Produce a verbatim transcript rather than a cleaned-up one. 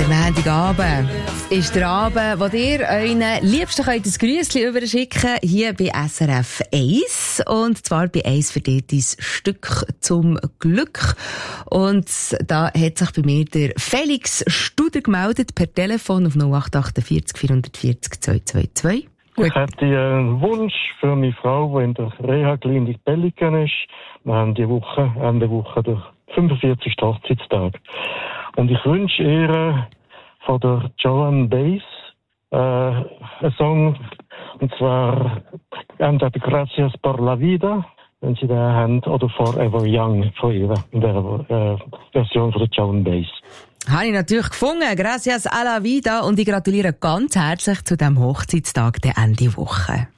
Der Montagabend ist der Abend, wo ihr euren Liebsten könnt ein Grüßchen überschicken könnt, hier bei S R F eins. Und zwar bei eins für dich dein Stück zum Glück. Und da hat sich bei mir der Felix Studer gemeldet per Telefon auf null acht acht vier vier vier vier zwei zwei zwei. Ich hätte einen Wunsch für meine Frau, die in der Reha-Klinik Belliken ist. Wir haben die Woche, Ende Woche der fünfundvierzigsten Hochzeitstag. Und ich wünsche ihr von der Joan Baez äh, einen Song, und zwar entweder Gracias por la vida, wenn Sie den haben, oder Forever Young von ihr, in der äh, Version von der Joan Baez. Habe ich natürlich gefunden. Gracias a la vida. Und ich gratuliere ganz herzlich zu diesem Hochzeitstag der Ende Woche.